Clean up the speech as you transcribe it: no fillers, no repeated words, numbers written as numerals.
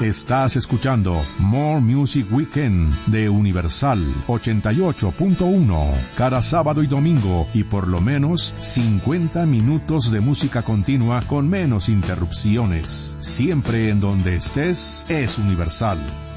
Estás escuchando More Music Weekend de Universal 88.1, cada sábado y domingo, y por lo menos 50 minutos de música continua con menos interrupciones. Siempre en donde estés es Universal.